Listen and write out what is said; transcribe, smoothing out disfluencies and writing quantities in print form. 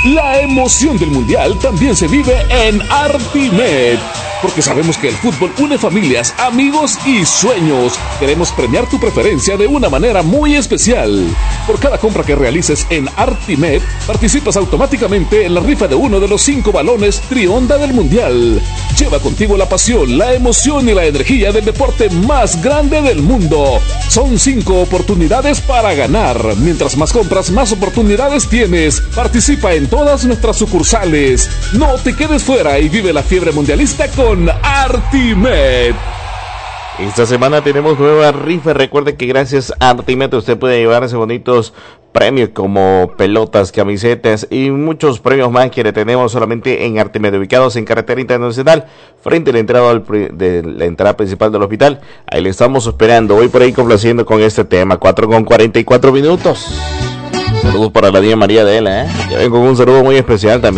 La emoción del Mundial también se vive en Artimed, porque sabemos que el fútbol une familias, amigos y sueños. Queremos premiar tu preferencia de una manera muy especial. Por cada compra que realices en Artimed, participas automáticamente en la rifa de uno de los 5 balones Trionda del Mundial. Lleva contigo la pasión, la emoción y la energía del deporte más grande del mundo. Son 5 oportunidades para ganar. Mientras más compras, más oportunidades tienes. Participa en todas nuestras sucursales. No te quedes fuera y vive la fiebre mundialista con Artimed. Esta semana tenemos nueva rifa. Recuerde que gracias a Artimed usted puede llevarse bonitos premios como pelotas, camisetas y muchos premios más que le tenemos solamente en Artimed, ubicados en Carretera Internacional, frente a la entrada principal del hospital. Ahí le estamos esperando. Voy por ahí complaciendo con este tema. 4:44. Saludos para la Día María de Ela, Ya vengo con un saludo muy especial también.